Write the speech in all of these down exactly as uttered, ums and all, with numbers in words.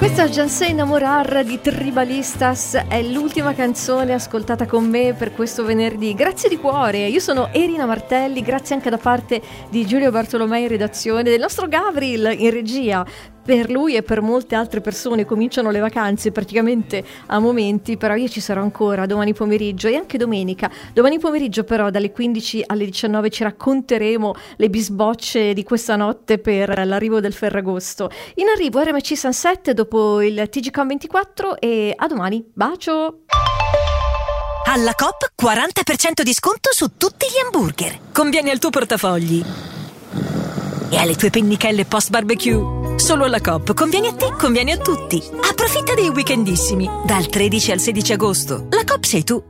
Questa Jansé Namorar di Tribalistas è l'ultima canzone ascoltata con me per questo venerdì. Grazie di cuore, io sono Erina Martelli, grazie anche da parte di Giulio Bartolomei in redazione, del nostro Gavril in regia. Per lui e per molte altre persone cominciano le vacanze praticamente a momenti, però io ci sarò ancora domani pomeriggio e anche domenica. Domani pomeriggio però dalle quindici alle diciannove ci racconteremo le bisbocce di questa notte per l'arrivo del Ferragosto. In arrivo R M C Sunset dopo il T G Com ventiquattro e a domani. Bacio! Alla Coop quaranta per cento di sconto su tutti gli hamburger. Conviene al tuo portafogli e alle tue pennichelle post barbecue. Solo alla Coop conviene a te, conviene a tutti. Approfitta dei weekendissimi dal tredici al sedici agosto. La Coop sei tu.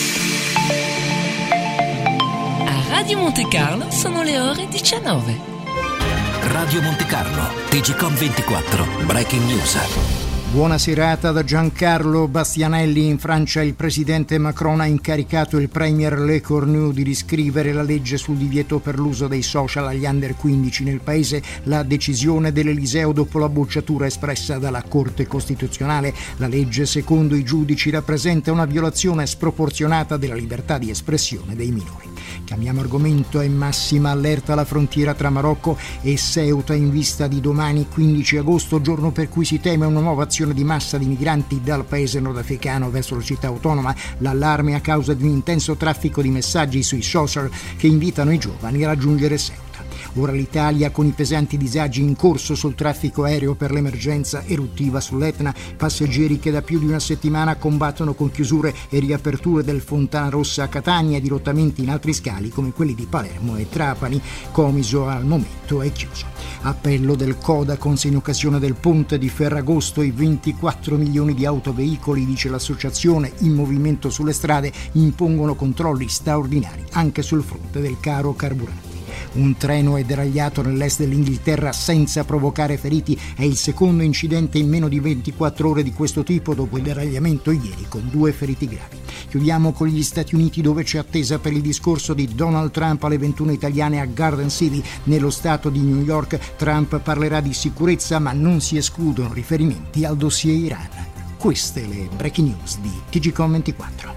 A Radio Monte Carlo sono le ore diciannove. Radio Monte Carlo, T G Com ventiquattro, Breaking News. Buona serata da Giancarlo Bastianelli. In Francia il presidente Macron ha incaricato il premier Le Cornu di riscrivere la legge sul divieto per l'uso dei social agli under quindici nel paese. La decisione dell'Eliseo dopo la bocciatura espressa dalla Corte Costituzionale. La legge, secondo i giudici, rappresenta una violazione sproporzionata della libertà di espressione dei minori. Cambiamo argomento. È massima allerta alla frontiera tra Marocco e Ceuta in vista di domani quindici agosto, giorno per cui si teme una nuova azione di massa di migranti dal paese nordafricano verso la città autonoma. L'allarme a causa di un intenso traffico di messaggi sui social che invitano i giovani a raggiungere Ceuta. Ora l'Italia con i pesanti disagi in corso sul traffico aereo per l'emergenza eruttiva sull'Etna, passeggeri che da più di una settimana combattono con chiusure e riaperture del Fontana Rossa a Catania e dirottamenti in altri scali come quelli di Palermo e Trapani. Comiso al momento è chiuso. Appello del Codacons in occasione del ponte di Ferragosto. I ventiquattro milioni di autoveicoli, dice l'associazione in movimento sulle strade, impongono controlli straordinari anche sul fronte del caro carburanti. Un treno è deragliato nell'est dell'Inghilterra senza provocare feriti. È il secondo incidente in meno di ventiquattro ore di questo tipo dopo il deragliamento ieri con due feriti gravi. Chiudiamo con gli Stati Uniti, dove c'è attesa per il discorso di Donald Trump alle ventuno italiane a Garden City nello stato di New York. Trump parlerà di sicurezza ma non si escludono riferimenti al dossier Iran. Queste le breaking news di T G Com ventiquattro.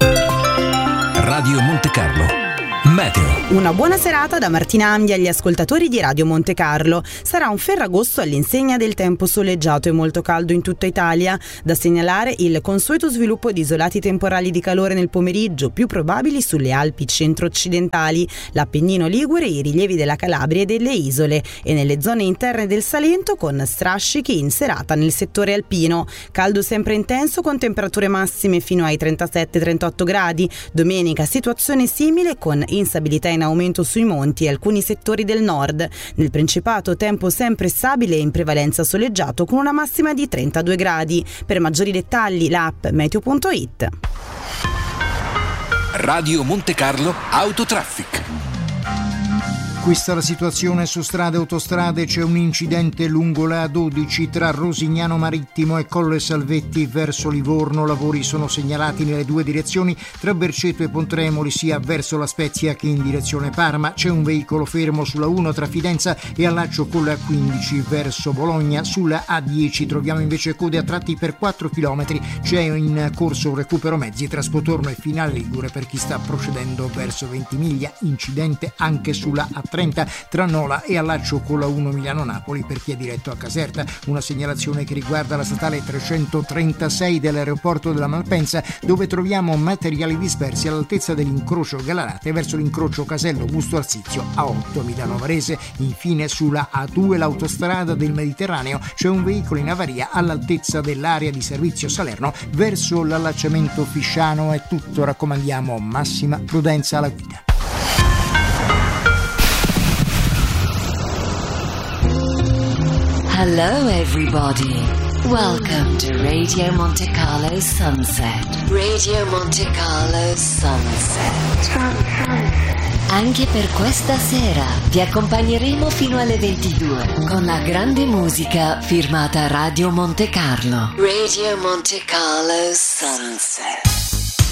Radio Monte Carlo Meteo. Una buona serata da Martina Amdi agli ascoltatori di Radio Monte Carlo. Sarà un Ferragosto all'insegna del tempo soleggiato e molto caldo in tutta Italia. Da segnalare il consueto sviluppo di isolati temporali di calore nel pomeriggio, più probabili sulle Alpi centro-occidentali, l'Appennino Ligure, i rilievi della Calabria e delle isole, e nelle zone interne del Salento con strascichi in serata nel settore alpino. Caldo sempre intenso con temperature massime fino ai trentasette trentotto gradi. Domenica situazione simile con instabilità in aumento sui monti e alcuni settori del nord. Nel Principato tempo sempre stabile e in prevalenza soleggiato con una massima di trentadue gradi. Per maggiori dettagli l'app meteo punto it. Radio Monte Carlo Autotraffic. Questa è la situazione su strade e autostrade. C'è un incidente lungo la A dodici tra Rosignano Marittimo e Colle Salvetti verso Livorno. Lavori sono segnalati nelle due direzioni tra Berceto e Pontremoli, sia verso La Spezia che in direzione Parma. C'è un veicolo fermo sulla uno tra Fidenza e allaccio con la A quindici verso Bologna. Sulla A dieci troviamo invece code a tratti per quattro chilometri. C'è in corso un recupero mezzi tra Spotorno e Finale Ligure per chi sta procedendo verso Ventimiglia. Incidente anche sulla A trenta tra Nola e allaccio con la uno Milano-Napoli per chi è diretto a Caserta. Una segnalazione che riguarda la statale trecentotrentasei dell'aeroporto della Malpensa, dove troviamo materiali dispersi all'altezza dell'incrocio Galarate verso l'incrocio Casello Busto Arsizio a otto Milano Varese. Infine sulla A due, l'autostrada del Mediterraneo, c'è un veicolo in avaria all'altezza dell'area di servizio Salerno verso l'allacciamento Fisciano. È tutto, raccomandiamo massima prudenza alla guida. Hello everybody, welcome to Radio Monte Carlo Sunset. Radio Monte Carlo Sunset. Anche per questa sera vi accompagneremo fino alle ventidue con la grande musica firmata Radio Monte Carlo. Radio Monte Carlo Sunset.